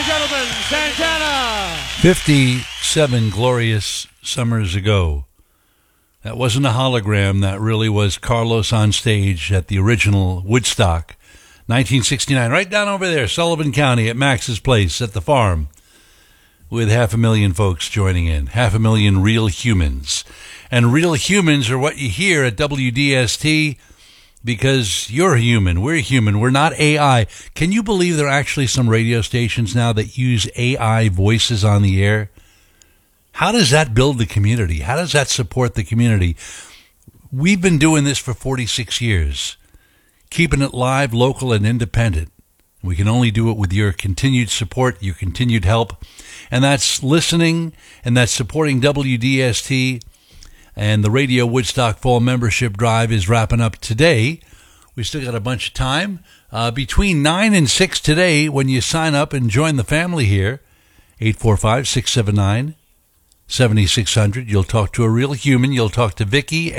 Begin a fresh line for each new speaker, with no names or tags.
and gentlemen, Santana.
57 glorious summers ago. That wasn't a hologram. That really was Carlos on stage at the original Woodstock, 1969. Right down over there, Sullivan County at Max's Place at the farm, with 500,000 folks joining in. 500,000 real humans. And real humans are what you hear at WDST because you're human. We're human. We're not AI. Can you believe there are actually some radio stations now that use AI voices on the air? How does that build the community? How does that support the community? We've been doing this for 46 years, keeping it live, local, and independent. We can only do it with your continued support, your continued help. And that's listening, and that's supporting WDST. And the Radio Woodstock Fall membership drive is wrapping up today. We still got a bunch of time. Between 9 and 6 today, when you sign up and join the family here, 845-679-7600, you'll talk to a real human. You'll talk to Vicky